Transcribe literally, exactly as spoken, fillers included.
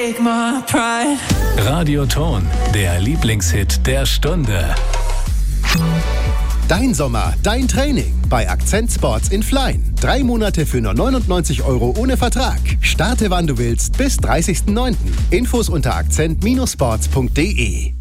take my pride. Radioton, der Lieblingshit der Stunde. Dein Sommer, dein Training bei Akzent Sports in Flein. Drei Monate für nur neunundneunzig Euro ohne Vertrag. Starte wann du willst bis dreißigsten neunten Infos unter akzent Sports punkt de.